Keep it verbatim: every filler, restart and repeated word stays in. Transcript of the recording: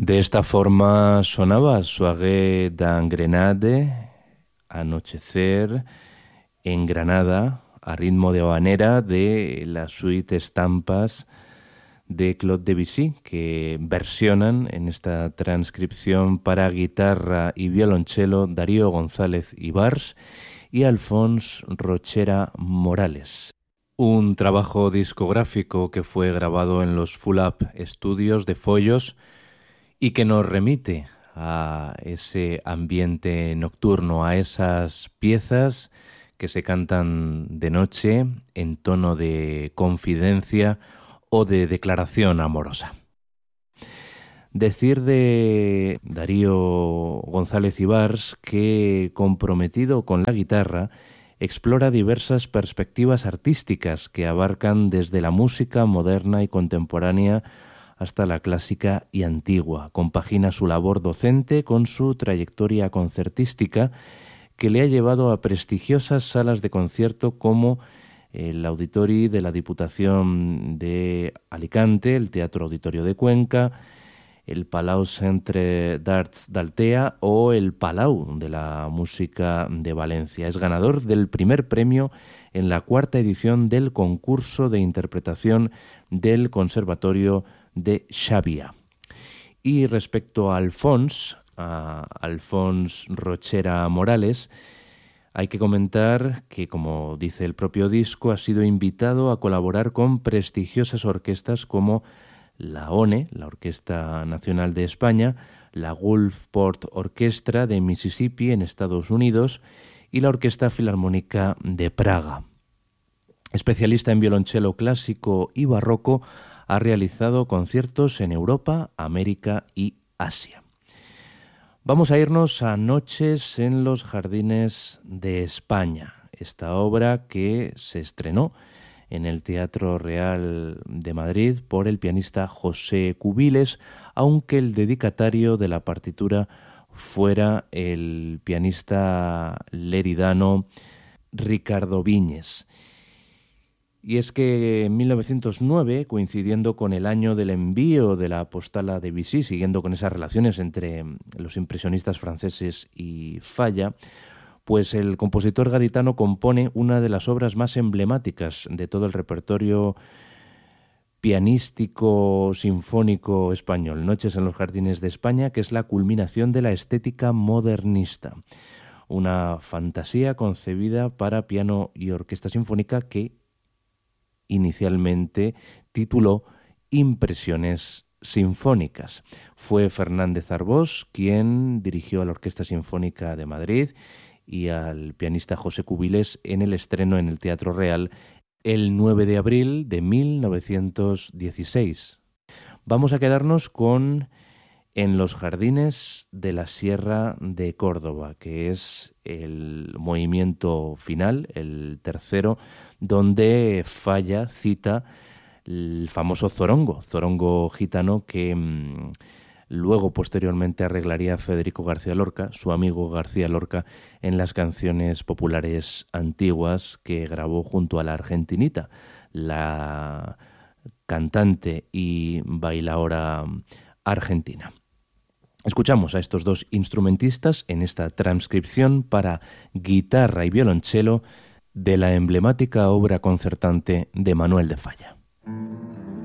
De esta forma sonaba Soirée dans Grenade, Anochecer en Granada, a ritmo de habanera de la suite Estampas de Claude Debussy, que versionan en esta transcripción para guitarra y violonchelo Darío González Ibars y Alfons Rochera Morales. Un trabajo discográfico que fue grabado en los Full Up Estudios de Follos y que nos remite a ese ambiente nocturno, a esas piezas que se cantan de noche en tono de confidencia o de declaración amorosa. Decir de Darío González Ibars que, comprometido con la guitarra, explora diversas perspectivas artísticas que abarcan desde la música moderna y contemporánea hasta la clásica y antigua. Compagina su labor docente con su trayectoria concertística que le ha llevado a prestigiosas salas de concierto como el Auditori de la Diputación de Alicante, el Teatro Auditorio de Cuenca, el Palau Centre d'Arts d'Altea o el Palau de la Música de Valencia. Es ganador del primer premio en la cuarta edición del concurso de interpretación del Conservatorio de Xàbia. Y respecto a Alfons, a Alfons Rochera Morales, hay que comentar que, como dice el propio disco, ha sido invitado a colaborar con prestigiosas orquestas como la O N E, la Orquesta Nacional de España, la Gulfport Orchestra de Mississippi en Estados Unidos y la Orquesta Filarmónica de Praga. Especialista en violonchelo clásico y barroco, ha realizado conciertos en Europa, América y Asia. Vamos a irnos a Noches en los Jardines de España, esta obra que se estrenó en el Teatro Real de Madrid por el pianista José Cubiles, aunque el dedicatario de la partitura fuera el pianista leridano Ricardo Viñes. Y es que en mil novecientos nueve, coincidiendo con el año del envío de la postala de Debussy, siguiendo con esas relaciones entre los impresionistas franceses y Falla, pues el compositor gaditano compone una de las obras más emblemáticas de todo el repertorio pianístico sinfónico español, Noches en los Jardines de España, que es la culminación de la estética modernista. Una fantasía concebida para piano y orquesta sinfónica que inicialmente tituló Impresiones Sinfónicas. Fue Fernández Arbós quien dirigió a la Orquesta Sinfónica de Madrid y al pianista José Cubiles en el estreno en el Teatro Real el nueve de abril de mil novecientos dieciséis. Vamos a quedarnos con En los Jardines de la Sierra de Córdoba, que es el movimiento final, el tercero, donde Falla cita el famoso zorongo, zorongo gitano que mmm, luego posteriormente arreglaría Federico García Lorca, su amigo García Lorca, en las canciones populares antiguas que grabó junto a la argentinita, la cantante y bailaora argentina. Escuchamos a estos dos instrumentistas en esta transcripción para guitarra y violonchelo de la emblemática obra concertante de Manuel de Falla.